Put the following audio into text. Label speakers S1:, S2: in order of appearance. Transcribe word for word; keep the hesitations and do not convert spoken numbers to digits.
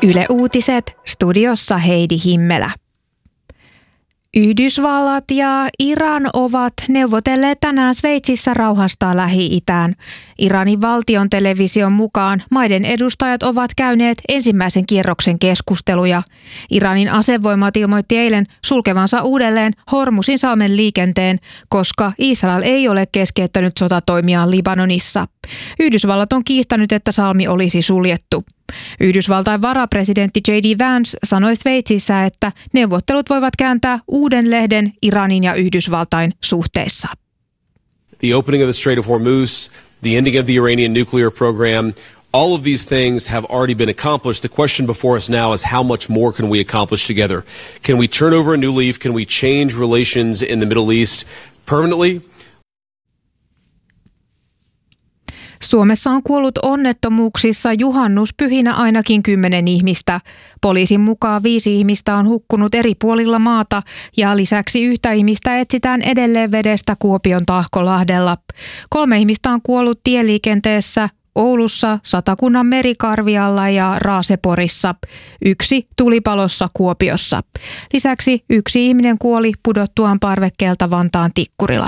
S1: Yle Uutiset, studiossa Heidi Himmelä. Yhdysvallat ja Iran ovat neuvotelleet tänään Sveitsissä rauhasta Lähi-itään. Iranin valtion television mukaan maiden edustajat ovat käyneet ensimmäisen kierroksen keskusteluja. Iranin asevoimat ilmoitti eilen sulkevansa uudelleen Hormuzin salmen liikenteen, koska Israel ei ole keskeyttänyt sotatoimiaan Libanonissa. Yhdysvallat on kiistänyt, että salmi olisi suljettu. Yhdysvaltain varapresidentti J D Vance sanoi Sveitsissä, että neuvottelut voivat kääntää uuden lehden Iranin ja Yhdysvaltain suhteissa.
S2: The opening of the Strait of Hormuz, the ending of the Iranian nuclear program, all of these things have already been accomplished. The question before us now is how much more can we accomplish together? Can we turn over a new leaf? Can we change relations in the Middle East permanently?
S1: Suomessa on kuollut onnettomuuksissa juhannuspyhinä ainakin kymmenen ihmistä. Poliisin mukaan viisi ihmistä on hukkunut eri puolilla maata ja lisäksi yhtä ihmistä etsitään edelleen vedestä Kuopion Tahkolahdella. Kolme ihmistä on kuollut tieliikenteessä Oulussa, Satakunnan Merikarvialla ja Raaseporissa. Yksi tulipalossa Kuopiossa. Lisäksi yksi ihminen kuoli pudottuaan parvekkeelta Vantaan Tikkurilassa.